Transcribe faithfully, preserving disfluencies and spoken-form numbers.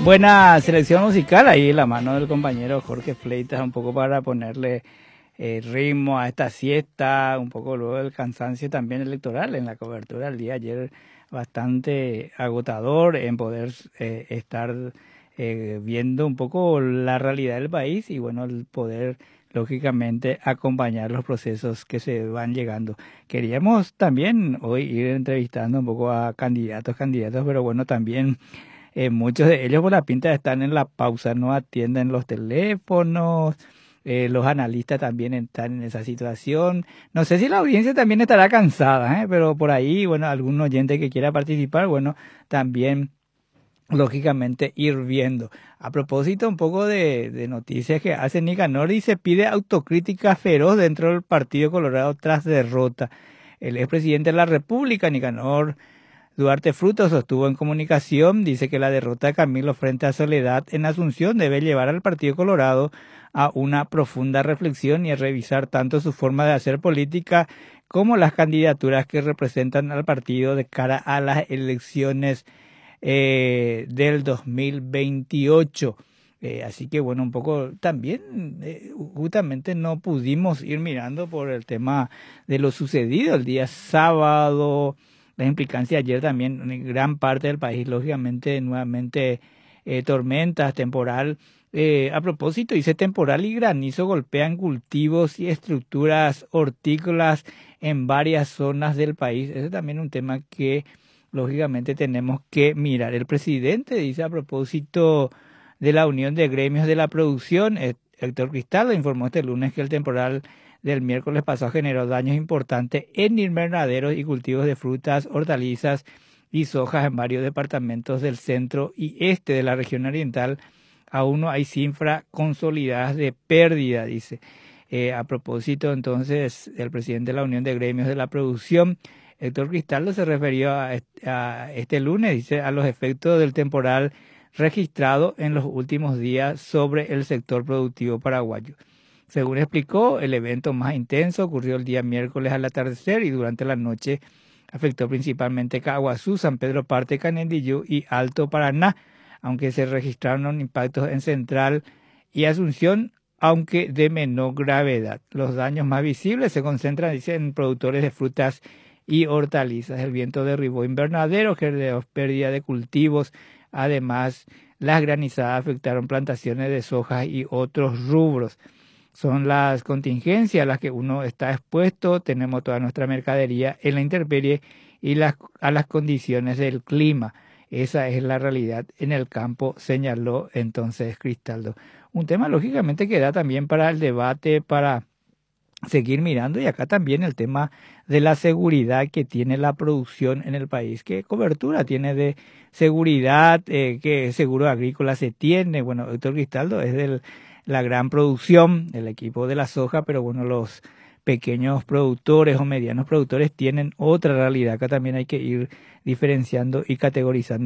Buena selección musical ahí, la mano del compañero Jorge Fleitas, un poco para ponerle eh, ritmo a esta siesta, un poco luego del cansancio también electoral en la cobertura del día ayer, bastante agotador en poder eh, estar eh, viendo un poco la realidad del país y bueno, el poder lógicamente acompañar los procesos que se van llegando. Queríamos también hoy ir entrevistando un poco a candidatos, candidatos, pero bueno, también eh, muchos de ellos por la pinta están en la pausa, no atienden los teléfonos, eh, los analistas también están en esa situación. No sé si la audiencia también estará cansada, ¿eh? Pero por ahí, bueno, algún oyente que quiera participar, bueno, también lógicamente ir viendo. A propósito un poco de, de noticias que hace Nicanor, y se pide autocrítica feroz dentro del Partido Colorado tras derrota. El expresidente de la República, Nicanor Duarte Frutos, sostuvo en comunicación, dice que la derrota de Camilo frente a Soledad en Asunción debe llevar al Partido Colorado a una profunda reflexión y a revisar tanto su forma de hacer política como las candidaturas que representan al partido de cara a las elecciones eh, del dos mil veintiocho. Eh, así que bueno, un poco también eh, justamente no pudimos ir mirando por el tema de lo sucedido el día sábado, la implicancia ayer también en gran parte del país, lógicamente nuevamente eh, tormentas, temporal. Eh, a propósito, dice temporal y granizo golpean cultivos y estructuras hortícolas en varias zonas del país. Ese es también un tema que lógicamente tenemos que mirar. El presidente dice a propósito de la Unión de Gremios de la Producción, Héctor Cristaldo, informó este lunes que el temporal del miércoles pasado generó daños importantes en invernaderos y cultivos de frutas, hortalizas y sojas en varios departamentos del centro y este de la región oriental. Aún no hay cifras consolidadas de pérdida, dice. Eh, a propósito, entonces, el presidente de la Unión de Gremios de la Producción, Héctor Cristaldo, se refirió a este, a este lunes, dice, a los efectos del temporal registrado en los últimos días sobre el sector productivo paraguayo. Según explicó, el evento más intenso ocurrió el día miércoles al atardecer y durante la noche afectó principalmente Caguazú, San Pedro Parte, Canendillú y Alto Paraná, aunque se registraron impactos en Central y Asunción, aunque de menor gravedad. Los daños más visibles se concentran, dice, en productores de frutas y hortalizas. El viento derribó invernaderos, generó pérdida de cultivos. Además, las granizadas afectaron plantaciones de soja y otros rubros. Son las contingencias a las que uno está expuesto. Tenemos toda nuestra mercadería en la intemperie y las, a las condiciones del clima. Esa es la realidad en el campo, señaló entonces Cristaldo. Un tema lógicamente que da también para el debate, para seguir mirando, y acá también el tema de la seguridad que tiene la producción en el país. ¿Qué cobertura tiene de seguridad? Eh, ¿Qué seguro agrícola se tiene? Bueno, Héctor Cristaldo es de la gran producción, el equipo de la soja, pero bueno, los pequeños productores o medianos productores tienen otra realidad. Acá también hay que ir diferenciando y categorizando.